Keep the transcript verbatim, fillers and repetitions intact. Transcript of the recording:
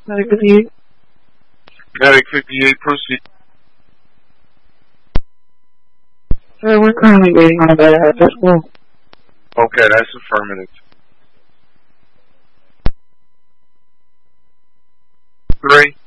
Medic fifty-eight. Medic fifty-eight, proceed. Sir, we're currently waiting on a bed at our school. Okay, that's affirmative. Three.